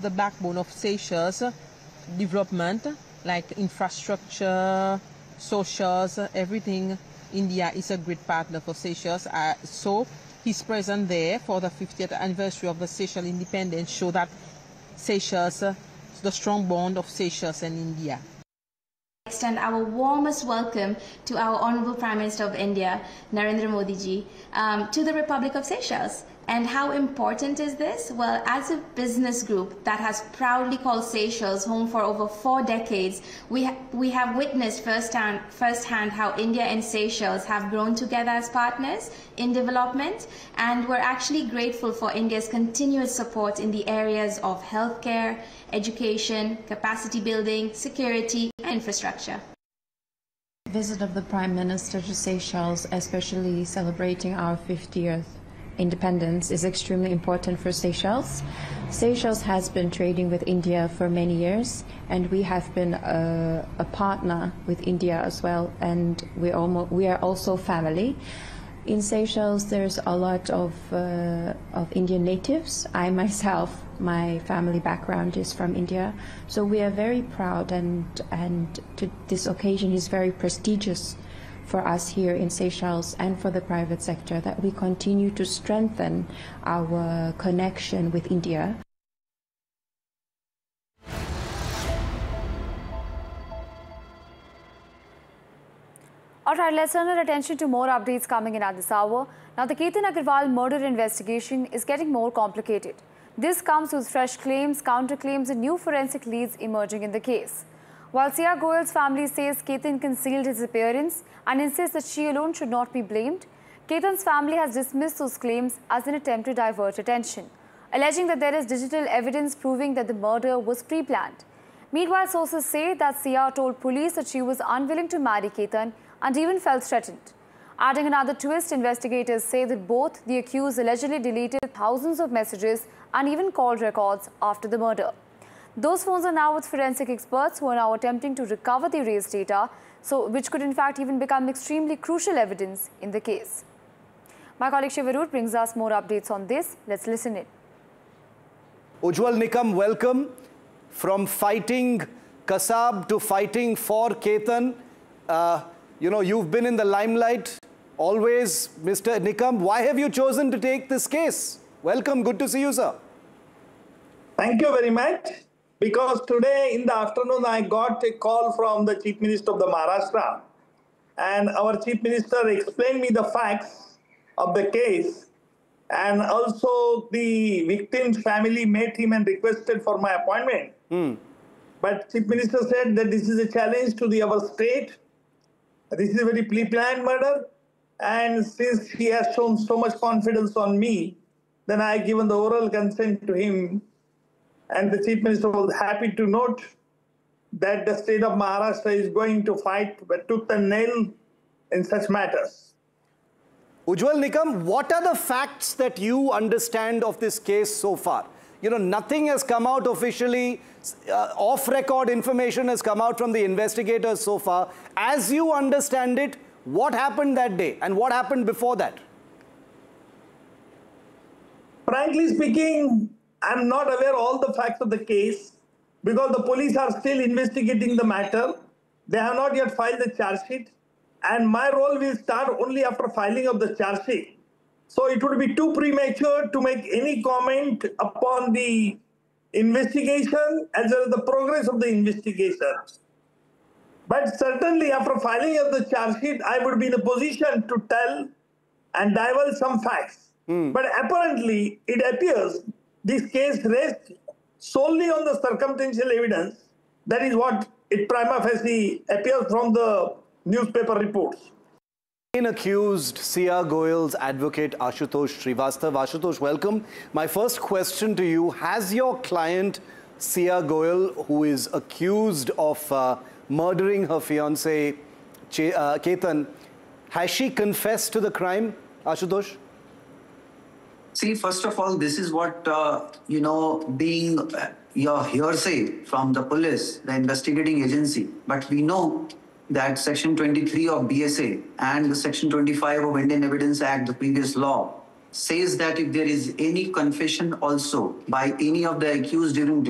the backbone of Seychelles development, like infrastructure, socials, everything. India is a great partner for Seychelles. So his presence there for the 50th anniversary of the Seychelles independence show that Seychelles, the strong bond of Seychelles and India. Extend our warmest welcome to our Honorable Prime Minister of India, Narendra Modi ji, to the Republic of Seychelles. And how important is this? Well, as a business group that has proudly called Seychelles home for over 4 decades, we have witnessed firsthand how India and Seychelles have grown together as partners in development, and we're actually grateful for India's continuous support in the areas of healthcare, education, capacity building, security, and infrastructure. Visit of the Prime Minister to Seychelles, especially celebrating our 50th independence, is extremely important for Seychelles. Seychelles has been trading with India for many years, and we have been a partner with India as well, and we are also family. In Seychelles, there's a lot of Indian natives. I myself, my family background is from India, so we are very proud, and this occasion is very prestigious for us here in Seychelles and for the private sector, that we continue to strengthen our connection with India. All right, let's turn our attention to more updates coming in at this hour. Now, the Ketan Agarwal murder investigation is getting more complicated. This comes with fresh claims, counterclaims, and new forensic leads emerging in the case. While Sia Goyal's family says Ketan concealed his appearance and insists that she alone should not be blamed, Ketan's family has dismissed those claims as an attempt to divert attention, alleging that there is digital evidence proving that the murder was pre-planned. Meanwhile, sources say that Sia told police that she was unwilling to marry Ketan and even felt threatened. Adding another twist, investigators say that both the accused allegedly deleted thousands of messages and even call records after the murder. Those phones are now with forensic experts who are now attempting to recover the erased data, which could in fact even become extremely crucial evidence in the case. My colleague Shivarut brings us more updates on this. Let's listen in. Ujjwal Nikam, welcome. From fighting Kasab to fighting for Ketan, you've been in the limelight always, Mr. Nikam. Why have you chosen to take this case? Welcome. Good to see you, sir. Thank you very much. Because today in the afternoon, I got a call from the Chief Minister of the Maharashtra, and our Chief Minister explained me the facts of the case, and also the victim's family met him and requested for my appointment. But Chief Minister said that this is a challenge to our state. This is a very pre-planned murder, and since he has shown so much confidence on me, then I given the oral consent to him. And the Chief Minister was happy to note that the state of Maharashtra is going to fight tooth and nail in such matters. Ujjwal Nikam, what are the facts that you understand of this case so far? Nothing has come out officially. Off-record information has come out from the investigators so far. As you understand it, what happened that day and what happened before that? Frankly speaking, I'm not aware of all the facts of the case because the police are still investigating the matter. They have not yet filed the charge sheet, and my role will start only after filing of the charge sheet. So it would be too premature to make any comment upon the investigation as well as the progress of the investigation. But certainly after filing of the charge sheet, I would be in a position to tell and divulge some facts. But apparently, it appears this case rests solely on the circumstantial evidence. That is what it prima facie appears from the newspaper reports. Accused Sia Goyal's advocate Ashutosh Srivastav. Ashutosh, welcome. My first question to you, has your client Sia Goyal, who is accused of murdering her fiancé Ketan, has she confessed to the crime, Ashutosh? See, first of all, this is what, being your hearsay from the police, the investigating agency. But we know that Section 23 of BSA and the Section 25 of Indian Evidence Act, the previous law, says that if there is any confession also by any of the accused during